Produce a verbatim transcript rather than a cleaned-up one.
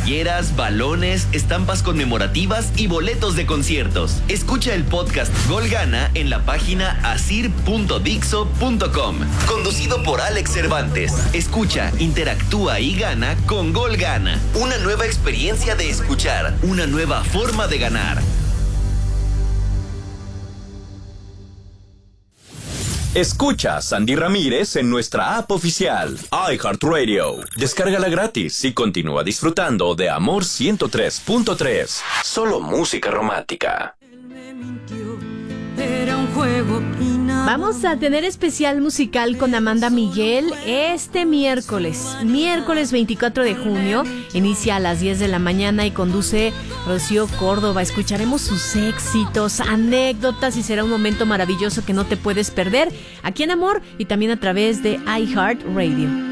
playeras, balones, estampas conmemorativas y boletos de conciertos. Escucha el podcast Gol Gana en la página asir punto dixo punto com. Conducido por Alex Cervantes. Escucha, interactúa y gana con Gol Gana. Una nueva experiencia de escuchar, una nueva forma de ganar. Escucha a Sandy Ramírez en nuestra app oficial, iHeartRadio. Descárgala gratis y continúa disfrutando de Amor ciento tres punto tres. Solo música romántica. Era un juego y nada. Vamos a tener especial musical con Amanda Miguel este miércoles, miércoles veinticuatro de junio. Inicia a las diez de la mañana y conduce Rocío Córdoba. Escucharemos sus éxitos, anécdotas y será un momento maravilloso que no te puedes perder aquí en Amor y también a través de iHeartRadio.